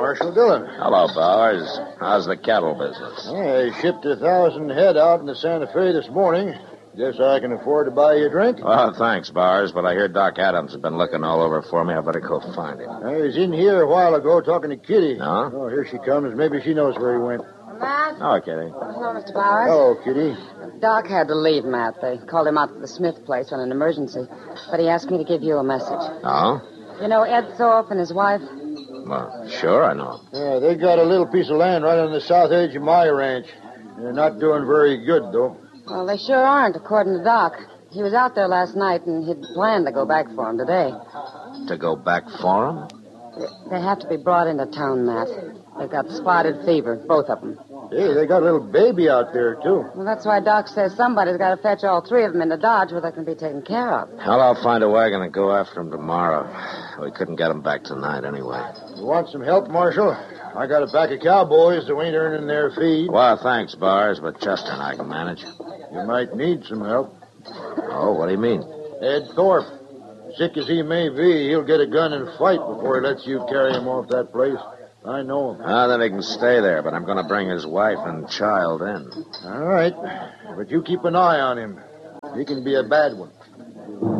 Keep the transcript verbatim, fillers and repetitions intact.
Marshal Dillon. Hello, Bowers. How's the cattle business? I shipped a thousand head out in the Santa Fe this morning. Guess I can afford to buy you a drink? Well, thanks, Bowers, but I hear Doc Adams has been looking all over for me. I better go find him. I was in here a while ago talking to Kitty. No? Oh, here she comes. Maybe she knows where he went. Matt? Oh, Kitty. Hello, Mister Bowers. Hello, Kitty. Doc had to leave, Matt. They called him out to the Smith place on an emergency. But he asked me to give you a message. Oh? You know Ed Thorpe and his wife? Well, sure, I know. Yeah, they got a little piece of land right on the south edge of my ranch. They're not doing very good, though. Well, they sure aren't, according to Doc. He was out there last night, and he'd planned to go back for him today. To go back for him? They have to be brought into town, Matt. They've got spotted fever, both of them. Hey, they got a little baby out there, too. Well, that's why Doc says somebody's got to fetch all three of them into Dodge where they can be taken care of. Well, I'll find a wagon and go after him tomorrow. We couldn't get him back tonight anyway. You want some help, Marshal? I got a pack of cowboys that ain't earning their feed. Well, thanks, Bowers, but Chester and I can manage. You might need some help. Oh, what do you mean? Ed Thorpe. Sick as he may be, he'll get a gun and fight before he lets you carry him off that place. I know him. Ah, then he can stay there, but I'm going to bring his wife and child in. All right. But you keep an eye on him. He can be a bad one.